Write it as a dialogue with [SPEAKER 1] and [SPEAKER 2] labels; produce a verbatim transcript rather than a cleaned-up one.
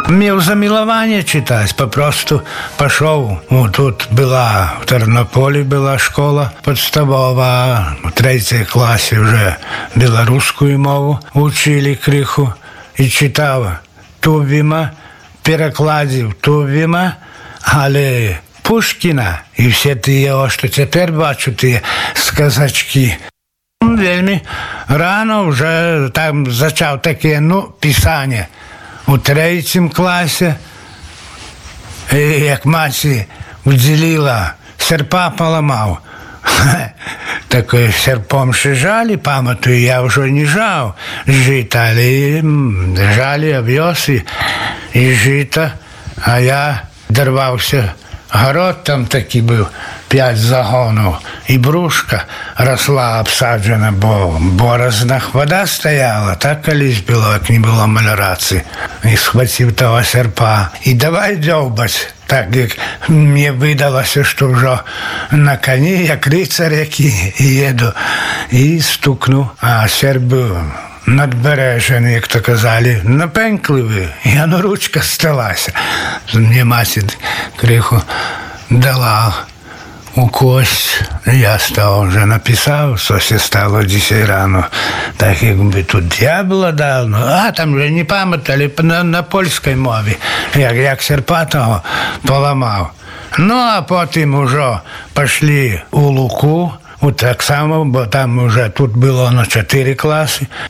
[SPEAKER 1] Меў замілаванне чытаць, папросту пашоў. Тут была, в Тэрнополі была школа падставова, у трэцяй класе уже беларускую мову вучылі крыху і чытаў Тувіма, перакладзіў Тувіма, але Пушкіна і все тыя, што цяпер бачу, тыя сказачкі. Вельмі рано уже там зачаў таке, ну, пісанне. У трэцім класе, як маці удзеліла, серпа паламаў. Так серпом шыжалі, памятаю, я ўжо не жаў жыта, але жалі авёс і жыта, а я дарваўся. Гарод там такі быў, пяць загонаў, і брушка расла абсаджана, бо борознах вода стаяла, так калісь было, як не было малярацыі. І схваціў того серпа, і давай дзёўбаць, так як мне выдалася, што ўжо на коні, як рыцар які, еду, і стукнуў, а серп быў надбережаны, як то казалі, напенькливий, яно ручка сталася. Мне маці криху дала у кость, я став вже написав, сося стало десять рано, так якби тут дьявола дав, ну, а там вже не пам'ятали на, на польській мові, як, як серпа того поламав. Ну, а потім уже пішли у Луку, так само, бо там уже тут було на чотири класи,